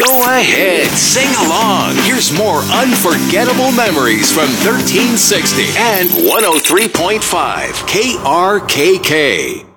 Go ahead, sing along. Here's more unforgettable memories from 1360 and 103.5 KRKK.